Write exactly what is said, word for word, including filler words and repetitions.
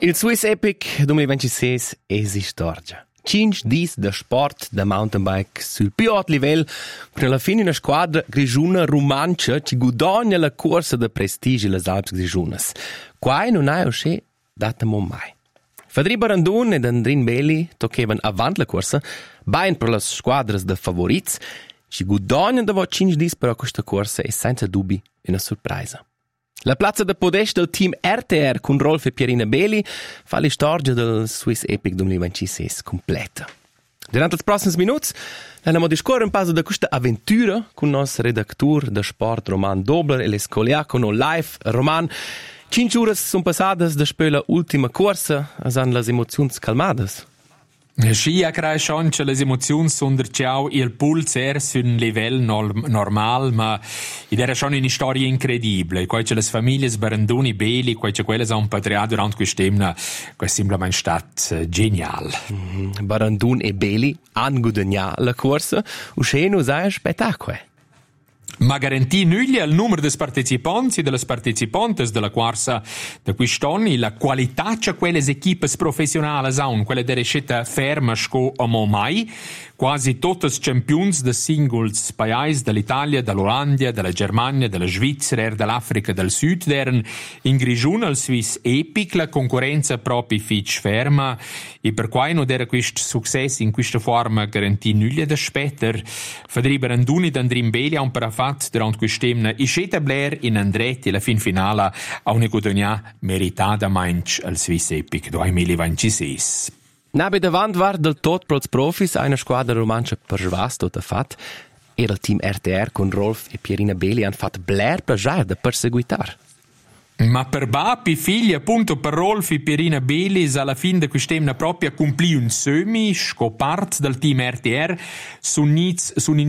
Il Swiss Epic duemilaventisei es istorgia. Cinque dis de sport de mountain bike sul più alto livello per alla fine una squadra grigiuna romancia ci guadagna la corsa de prestigio les Alps grigiunas. Quai non hai usce data mo mai. Fadri Barandun ed Andrin Belli tocchevan avant la corsa, bain per las squadras de favorits, ci guadagna da vo cinque dis però questa corsa è senza dubbi una sorpresa. La piazza de podest del team R T R con Rolf e Pierina Belli fa l'istorgia del Swiss Epic duemilaventisei completa. Durante els prossimi minuts andiamo a discorrere un passo da questa avventura con il nostro redactor de sport Roman Dobler e l'escolia con noi live. Roman, cinque ore sono passate dopo la ultima corsa, hanno le emozioni calmate? Sì, a crea che le emozioni sono ciao il puls er su un livello norm- normal, ma ed era schon una storia incredibile. Quai che le famiglie Baranduni Beli, quai che quelle sono patriati durante quest'emna, è semplicemente stato uh, genial. Mm-hmm. Barandun e Beli hanno guadagnato la corsa, uscì un spettacolo. Ma garantì nuglia il numero dei partecipanti e delle partecipantes della corsa di quest'anno, la qualità che quelle equipe professionali hanno, quelle delle scelte ferme sco a mai, quasi tutti i champions de singles paesi dell'Italia, dell'Olanda, della Germania, della Svizzera, dell'Africa del Sud, erano in grigione al Swiss Epic, la concorrenza proprio fitch ferma, e per cui non era questo successo in questa forma garantì nuglia da spetter. Fadri Baranduni ed Andrin Belli hanno per fatto durante quest'emna i scelta Blair in Andretti la fin finale a una guadagna meritata manch al Swiss Epic duemilaventisei. Nabe davant war del tot pros profis una squadra romancia per svasto da fat era il team R T R con Rolf e Pierina Belli han fat Blair plagiare da perseguitar. Ma per papi, figli, appunto per Rolf e Pierina Belli, alla fine di quest'emna propria complì un semi scopart del team R T R su